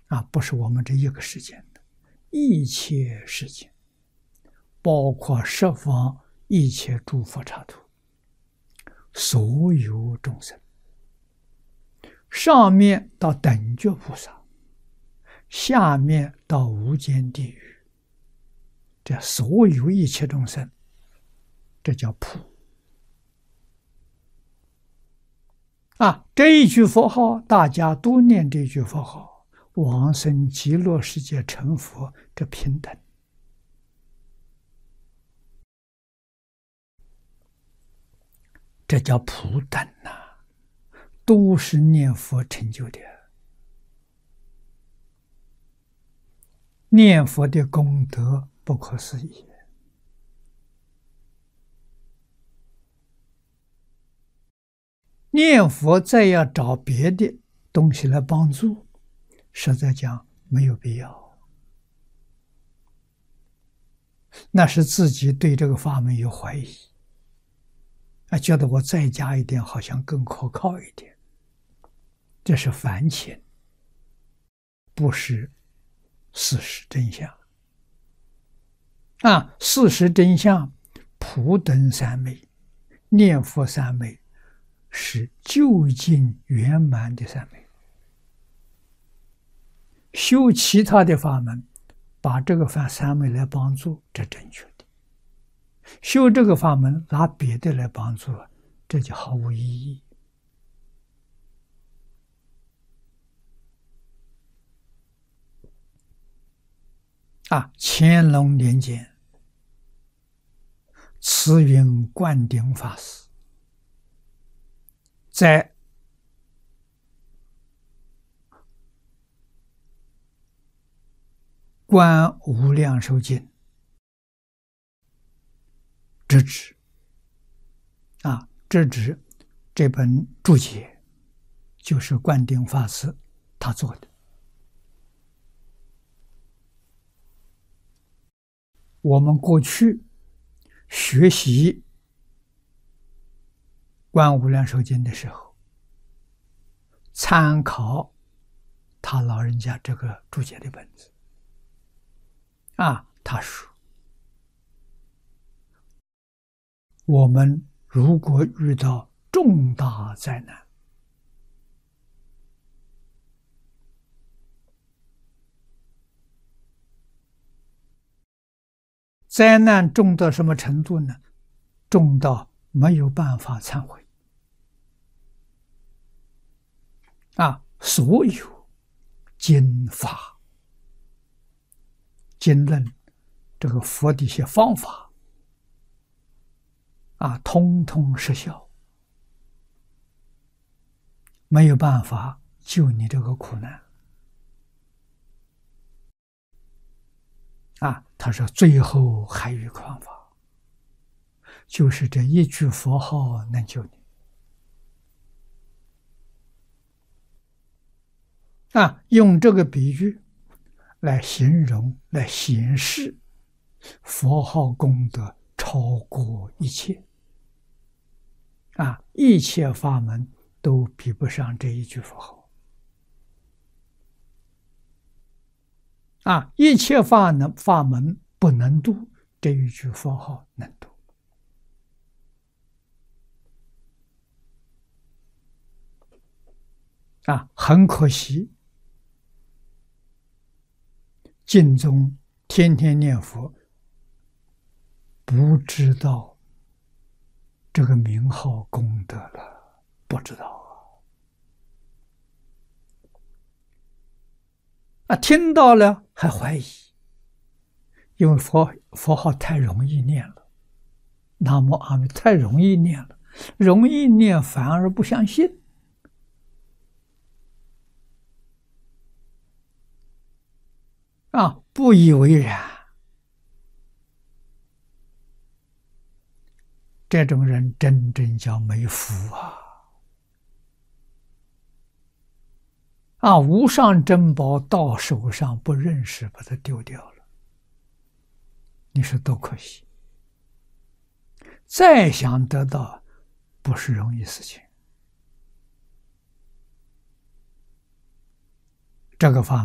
不是我们这一个世间的，一切世间，包括十方一切诸佛刹土，所有众生，上面到等觉菩萨，下面到无间地狱，这所有一切众生，这叫普。这一句佛号，大家都念这句佛号，往生极乐世界成佛，这平等。这叫普等都是念佛成就的。念佛的功德不可思议。念佛再要找别的东西来帮助，实在讲没有必要。那是自己对这个法门有怀疑，觉得我再加一点好像更可靠一点，这是凡情，不是事实真相。事实真相，普等三昧、念佛三昧是究竟圆满的三昧。修其他的法门，把这个三昧来帮助，这正确的。修这个法门拿别的来帮助，这就毫无意义。乾隆年间，慈云灌顶法师在观无量寿经直指直指这本注解，就是灌顶法师他做的。我们过去学习观无量寿经的时候，参考他老人家这个注解的本子他说，我们如果遇到重大灾难，灾难重到什么程度呢？重到没有办法忏悔所有经法、经论，这个佛的一些方法通通失效，没有办法救你这个苦难他说最后还有一个方法，就是这一句佛号能救你用这个比喻来形容，来显示佛号功德超过一切一切法门都比不上这一句佛号一切法门不能度，这一句佛号能度很可惜，净宗天天念佛，不知道这个名号功德了，不知道听到了还怀疑，因为佛号太容易念了，南无阿弥太容易念了，容易念反而不相信不以为然。这种人真正叫没福无上珍宝到手上不认识，把它丢掉了，你说多可惜。再想得到不是容易事情。这个法